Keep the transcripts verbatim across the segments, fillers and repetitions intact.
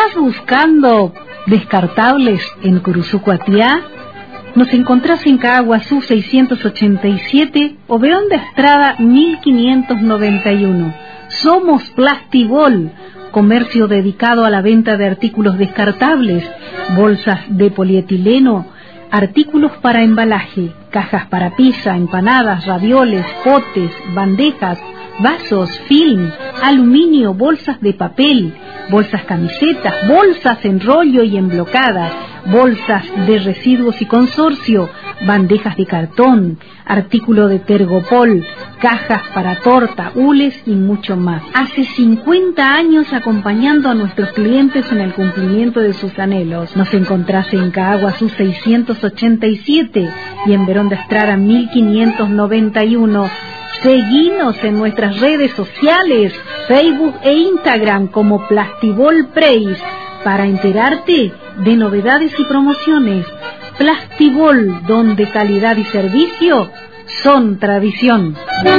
¿Estás buscando descartables en Curuzucuatiá? Nos encontrás en Caaguazú seiscientos ochenta y siete o Verón de Estrada mil quinientos noventa y uno. Somos Plastibol, comercio dedicado a la venta de artículos descartables, bolsas de polietileno, artículos para embalaje, cajas para pizza, empanadas, ravioles, potes, bandejas, vasos, film, aluminio, bolsas de papel, bolsas camisetas, bolsas en rollo y emblocadas, bolsas de residuos y consorcio, bandejas de cartón, artículo de tergopol, cajas para torta, hules y mucho más. Hace cincuenta años acompañando a nuestros clientes en el cumplimiento de sus anhelos. Nos encontrás en Caaguazú seiscientos ochenta y siete y en Verón de Estrada mil quinientos noventa y uno. Seguinos en nuestras redes sociales, Facebook e Instagram como Plastibol Preis para enterarte de novedades y promociones. Plastibol, donde calidad y servicio son tradición.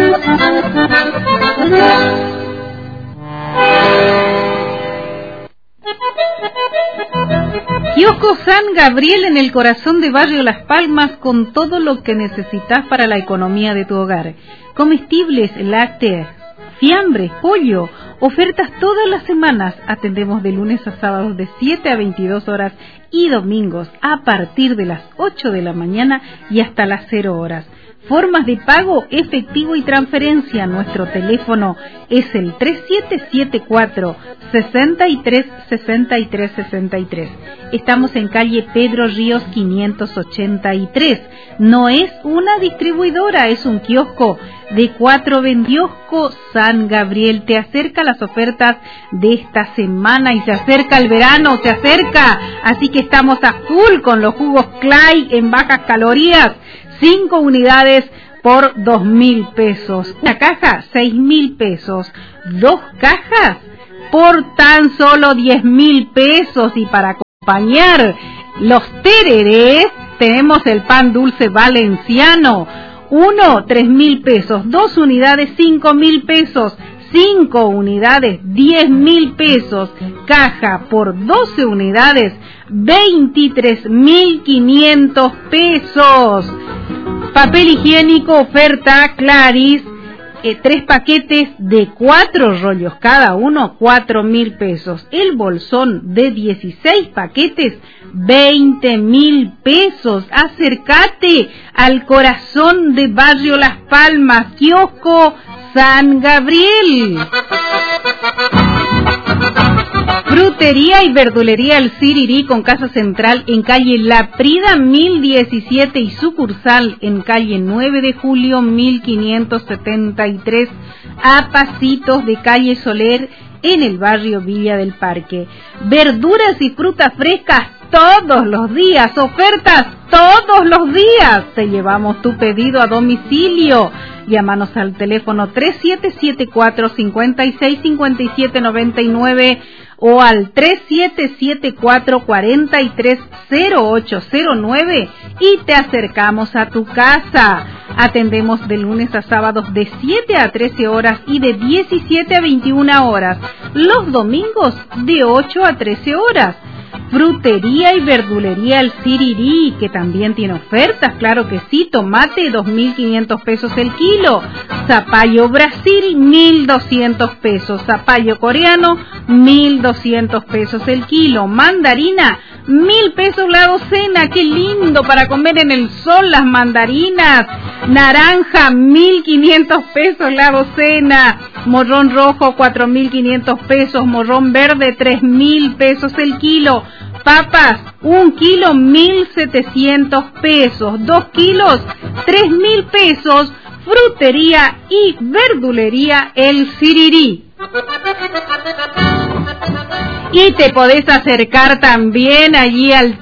Kiosco San Gabriel en el corazón de Barrio Las Palmas, con todo lo que necesitas para la economía de tu hogar. Comestibles, lácteos, fiambres, pollo, ofertas todas las semanas. Atendemos de lunes a sábados de siete a veintidós horas y domingos a partir de las ocho de la mañana y hasta las cero horas. Formas de pago, efectivo y transferencia. Nuestro teléfono es el tres siete siete cuatro, seis tres, seis tres, seis tres. Estamos en calle Pedro Ríos quinientos ochenta y tres. No es una distribuidora, es un kiosco de cuatro vendiosco San Gabriel. Te acerca las ofertas de esta semana y se acerca el verano, se acerca. Así que estamos a full con los jugos Clay en bajas calorías. Cinco unidades por dos mil pesos. Una caja, seis mil pesos. Dos cajas por tan solo diez mil pesos. Y para acompañar los tererés, tenemos el pan dulce valenciano. Uno, tres mil pesos. Dos unidades, cinco mil pesos. Cinco unidades, diez mil pesos. Caja por doce unidades, veintitrés mil quinientos pesos. Papel higiénico, oferta Claris, eh, tres paquetes de cuatro rollos cada uno, cuatro mil pesos. El bolsón de dieciséis paquetes, veinte mil pesos. Acércate al corazón de Barrio Las Palmas, kiosco San Gabriel. Frutería y verdulería El Sirirí, con casa central en calle La Prida mil diecisiete y sucursal en calle nueve de julio mil quinientos setenta y tres, a pasitos de calle Soler en el barrio Villa del Parque. Verduras y frutas frescas todos los días, ofertas todos los días. Te llevamos tu pedido a domicilio. Llámanos al teléfono tres siete siete cuatro, cinco seis, cinco siete nueve nueve o al tres siete siete cuatro, cuatro tres, cero ocho cero nueve y te acercamos a tu casa. Atendemos de lunes a sábados de siete a trece horas y de diecisiete a veintiuna horas. Los domingos de ocho a trece horas. Frutería y verdulería El Sirirí, que también tiene ofertas, claro que sí. Tomate, dos mil quinientos pesos el kilo. Zapallo Brasil, mil doscientos pesos. Zapallo coreano, mil doscientos pesos el kilo. Mandarina, mil pesos la docena. Qué lindo para comer en el sol las mandarinas. Naranja, mil quinientos pesos la docena. Morrón rojo, cuatro mil quinientos pesos. Morrón verde, tres mil pesos el kilo. Papas, un kilo, mil setecientos pesos. Dos kilos, tres mil pesos. Frutería y verdulería El Sirirí. Y te podés acercar también allí al